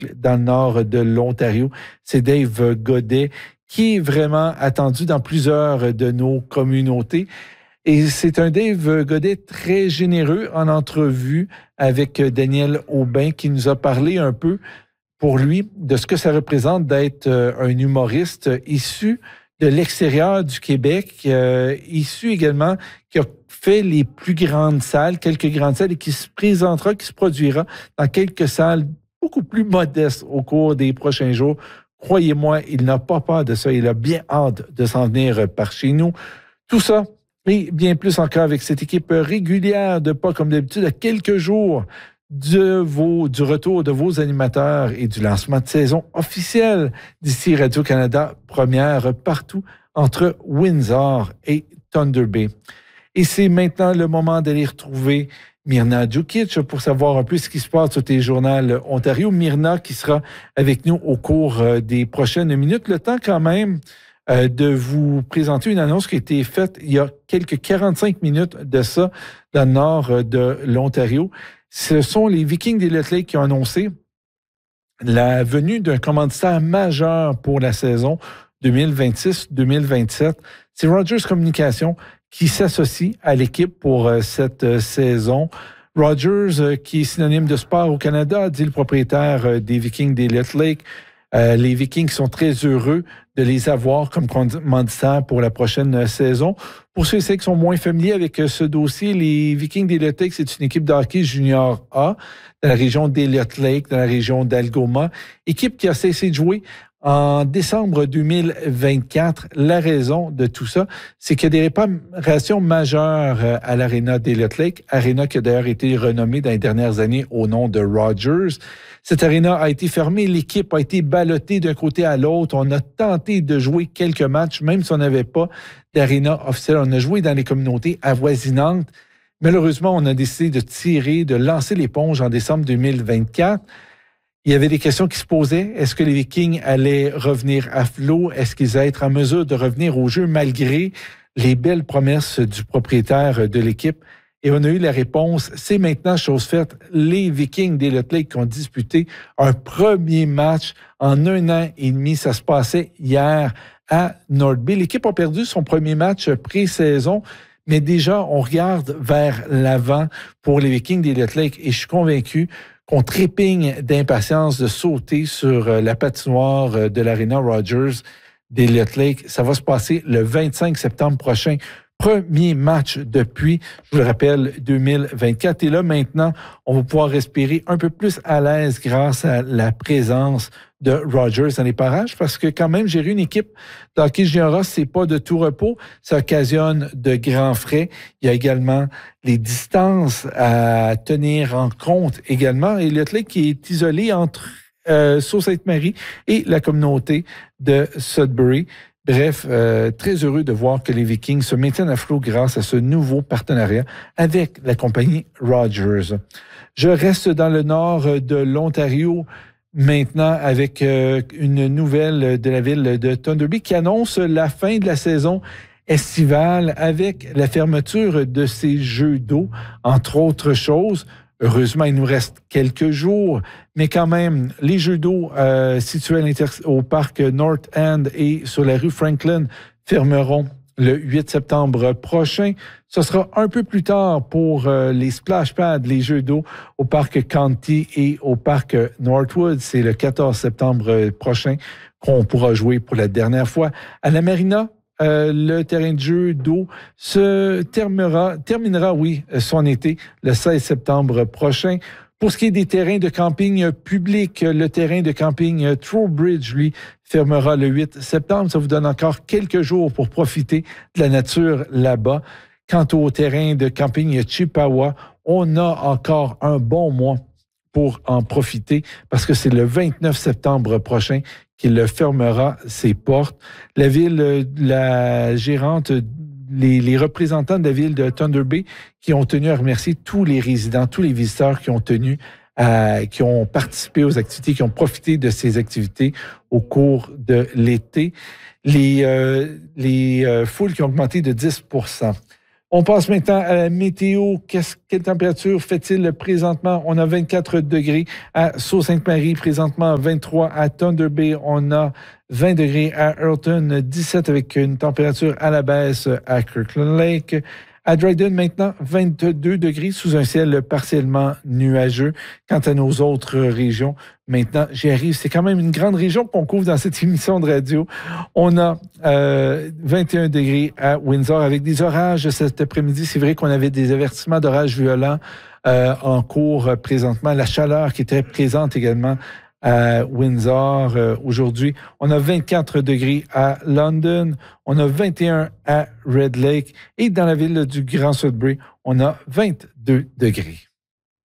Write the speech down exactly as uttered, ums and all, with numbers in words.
dans le nord de l'Ontario. C'est Dave Godet, qui est vraiment attendu dans plusieurs de nos communautés. Et c'est un Dave Godet très généreux en entrevue avec Daniel Aubin, qui nous a parlé un peu pour lui de ce que ça représente d'être un humoriste issu de l'extérieur du Québec, euh, issu également, qui a fait les plus grandes salles, quelques grandes salles, et qui se présentera, qui se produira dans quelques salles beaucoup plus modestes au cours des prochains jours. Croyez-moi, il n'a pas peur de ça. Il a bien hâte de s'en venir par chez nous. Tout ça, et bien plus encore avec cette équipe régulière de pas comme d'habitude à quelques jours de vos, du retour de vos animateurs et du lancement de saison officiel d'ici Radio-Canada première partout entre Windsor et Thunder Bay. Et c'est maintenant le moment d'aller retrouver Mirna Djukic pour savoir un peu ce qui se passe sur tes journaux Ontario. Mirna qui sera avec nous au cours des prochaines minutes. Le temps quand même euh, de vous présenter une annonce qui a été faite il y a quelques quarante-cinq minutes de ça dans le nord de l'Ontario. Ce sont les Vikings d'Elliott Lake qui ont annoncé la venue d'un commanditaire majeur pour la saison deux mille vingt-six deux mille vingt-sept. C'est Rogers Communications qui s'associe à l'équipe pour euh, cette euh, saison. Rogers, euh, qui est synonyme de sport au Canada, dit le propriétaire euh, des Vikings d'Elliott Lake. Euh, les Vikings sont très heureux de les avoir comme commanditaires pour la prochaine euh, saison. Pour ceux et celles qui sont moins familiers avec euh, ce dossier, les Vikings d'Elliott Lake, c'est une équipe de hockey junior A dans la région d'Elliott Lake, dans la région d'Algoma. Équipe qui a cessé de jouer en décembre deux mille vingt-quatre. La raison de tout ça, c'est qu'il y a des réparations majeures à l'aréna d'Elliott Lake, aréna qui a d'ailleurs été renommée dans les dernières années au nom de Rogers. Cette aréna a été fermée, l'équipe a été ballottée d'un côté à l'autre. On a tenté de jouer quelques matchs, même si on n'avait pas d'aréna officielle. On a joué dans les communautés avoisinantes. Malheureusement, on a décidé de tirer, de lancer l'éponge en décembre deux mille vingt-quatre. Il y avait des questions qui se posaient. Est-ce que les Vikings allaient revenir à flot? Est-ce qu'ils allaient être en mesure de revenir au jeu malgré les belles promesses du propriétaire de l'équipe? Et on a eu la réponse, c'est maintenant chose faite. Les Vikings d'Elliott Lake qui ont disputé un premier match en un an et demi. Ça se passait hier à North Bay. L'équipe a perdu son premier match pré-saison, mais déjà, on regarde vers l'avant pour les Vikings d'Elliott Lake et je suis convaincu qu'on trépigne d'impatience de sauter sur la patinoire de l'Arena Rogers d'Elliott Lake. Ça va se passer le vingt-cinq septembre prochain. Premier match depuis, je vous le rappelle, deux mille vingt-quatre. Et là, maintenant, on va pouvoir respirer un peu plus à l'aise grâce à la présence de Rogers dans les parages, parce que quand même, gérer une équipe d'hockey junior, c'est pas de tout repos. Ça occasionne de grands frais. Il y a également les distances à tenir en compte également. Et Elliott Lake qui est isolé entre euh, Sault-Sainte-Marie et la communauté de Sudbury. Bref, euh, très heureux de voir que les Vikings se maintiennent à flot grâce à ce nouveau partenariat avec la compagnie Rogers. Je reste dans le nord de l'Ontario maintenant avec euh, une nouvelle de la ville de Thunder Bay qui annonce la fin de la saison estivale avec la fermeture de ces jeux d'eau, entre autres choses. Heureusement, il nous reste quelques jours, mais quand même, les jeux d'eau euh, situés au parc North End et sur la rue Franklin fermeront le huit septembre prochain. Ce sera un peu plus tard pour euh, les splash pads, les jeux d'eau au parc County et au parc Northwood. C'est le quatorze septembre prochain qu'on pourra jouer pour la dernière fois. À la Marina, Euh, le terrain de jeu d'eau se terminera, terminera, oui, son été le seize septembre prochain. Pour ce qui est des terrains de camping publics, le terrain de camping Trowbridge, lui, fermera le huit septembre. Ça vous donne encore quelques jours pour profiter de la nature là-bas. Quant au terrain de camping Chippewa, on a encore un bon mois pour en profiter parce que c'est le vingt-neuf septembre prochain qu'il fermera ses portes. La ville, la gérante, les, les représentants de la ville de Thunder Bay qui ont tenu à remercier tous les résidents, tous les visiteurs qui ont tenu à, qui ont participé aux activités, qui ont profité de ces activités au cours de l'été. Les, euh, les euh, foules qui ont augmenté de dix pour cent. On passe maintenant à la météo. Qu'est-ce, quelle température fait-il présentement? On a vingt-quatre degrés à Sault-Sainte-Marie, présentement vingt-trois à Thunder Bay. On a vingt degrés à Earlton, dix-sept avec une température à la baisse à Kirkland Lake. À Dryden, maintenant, vingt-deux degrés sous un ciel partiellement nuageux. Quant à nos autres régions, maintenant, j'y arrive. C'est quand même une grande région qu'on couvre dans cette émission de radio. On a euh, vingt et un degrés à Windsor avec des orages cet après-midi. C'est vrai qu'on avait des avertissements d'orages violents euh, en cours euh, présentement. La chaleur qui était présente également à Windsor euh, aujourd'hui. On a vingt-quatre degrés à London. On a vingt et un à Red Lake. Et dans la ville du Grand Sudbury, on a vingt-deux degrés.